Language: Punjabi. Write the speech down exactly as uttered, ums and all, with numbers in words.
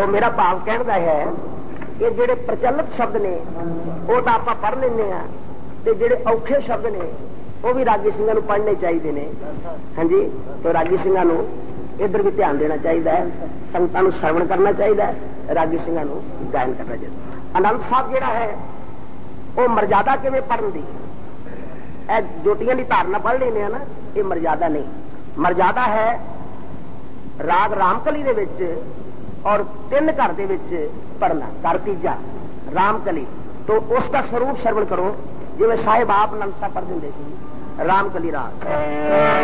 तो मेरा भाव कहने का है कि ਜਿਹੜੇ ਪ੍ਰਚਲਿਤ ਸ਼ਬਦ ਨੇ ਉਹ ਤਾਂ ਆਪਾਂ ਪੜ੍ਹ ਲੈਂਦੇ ਆ ਤੇ ਜਿਹੜੇ ਔਖੇ ਸ਼ਬਦ ਨੇ ਉਹ ਵੀ ਰਾਗੀ ਸਿੰਘਾਂ ਨੂੰ ਪੜ੍ਹਨੇ ਚਾਹੀਦੇ ਨੇ। ਹਾਂਜੀ, ਤੇ ਰਾਗੀ ਸਿੰਘਾਂ ਨੂੰ ਇੱਧਰ ਵੀ ਧਿਆਨ ਦੇਣਾ ਚਾਹੀਦਾ ਹੈ, ਸੰਗਤਾਂ ਨੂੰ ਸਰਵਣ ਕਰਨਾ ਚਾਹੀਦਾ ਹੈ, ਰਾਗੀ ਸਿੰਘਾਂ ਨੂੰ ਗਾਇਨ ਕਰਨਾ ਚਾਹੀਦਾ। ਆਨੰਦ ਸਾਹਿਬ ਜਿਹੜਾ ਹੈ ਉਹ ਮਰਜ਼ਾਦਾ ਕਿਵੇਂ ਪੜ੍ਹਨ ਦੀ, ਇਹ ਜੋਟੀਆਂ ਦੀ ਧਾਰਨਾ ਪੜ੍ਹ ਲੈਂਦੇ ਆ ਨਾ, ਇਹ ਮਰਜ਼ਾਦਾ ਨਹੀਂ। ਮਰਜ਼ਾਦਾ ਹੈ ਰਾਗ ਰਾਮਕਲੀ ਦੇ ਵਿੱਚ ਔਰ ਤਿੰਨ ਘਰ ਦੇ ਵਿੱਚ ਪੜ੍ਹਨਾ। ਘਰ ਤੀਜਾ ਰਾਮਕਲੀ, तो उसका स्वरूप श्रवण करो, जिवें साहिब आप आनंद साहब पढ़ दिंदे सी रामकली राग।